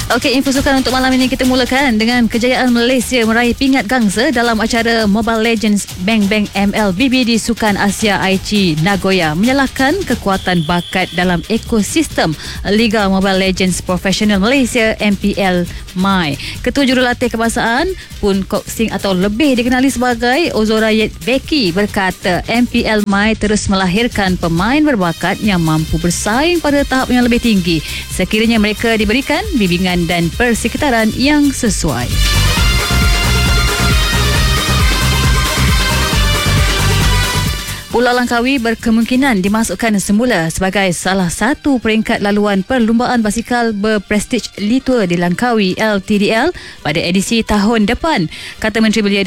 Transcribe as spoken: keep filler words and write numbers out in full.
Okey, info sukan untuk malam ini kita mulakan dengan kejayaan Malaysia meraih pingat gangsa dalam acara Mobile Legends Bang Bang M L B B di Sukan Asia Aichi Nagoya, menyalahkan kekuatan bakat dalam ekosistem Liga Mobile Legends Profesional Malaysia M P L M I. Ketua Jurulatih Kebangsaan Pun Kok Sing atau lebih dikenali sebagai Ozorayet Beki berkata M P L M I terus melahirkan pemain berbakat yang mampu bersaing pada tahap yang lebih tinggi sekiranya mereka diberikan bimbingan dan persekitaran yang sesuai. Pulau Langkawi berkemungkinan dimasukkan semula sebagai salah satu peringkat laluan perlumbaan basikal berprestij Litua di Langkawi L T D L pada edisi tahun depan, kata Menteri Belia